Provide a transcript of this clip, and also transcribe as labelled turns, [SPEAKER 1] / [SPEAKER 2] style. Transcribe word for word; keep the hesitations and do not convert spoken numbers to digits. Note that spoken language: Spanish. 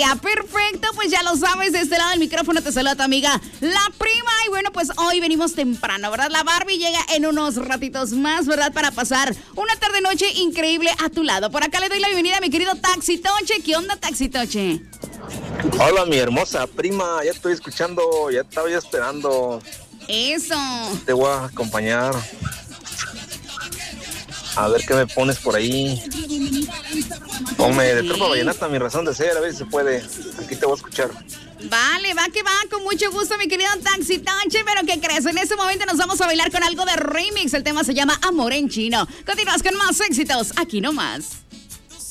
[SPEAKER 1] día. Perfecto, pues ya lo sabes, de este lado del micrófono te saluda tu amiga La Prima. Y bueno, pues hoy venimos temprano, ¿verdad? La Barbie llega en unos ratitos más, ¿verdad? Para pasar una tarde-noche increíble a tu lado. Por acá le doy la bienvenida a mi querido Taxi Toche. ¿Qué onda, Taxi Toche?
[SPEAKER 2] Hola, mi hermosa prima. Ya estoy escuchando, ya estaba ya esperando.
[SPEAKER 1] Eso.
[SPEAKER 2] Te voy a acompañar. A ver qué me pones por ahí. Ponme de tropa vallenata, mi razón de ser, a ver si se puede. Aquí te voy a escuchar.
[SPEAKER 1] Vale, va que va, con mucho gusto, mi querido Taxi Toche. Pero ¿qué crees? En este momento nos vamos a bailar con algo de remix. El tema se llama Amor en Chino. Continúas con más éxitos, aquí nomás.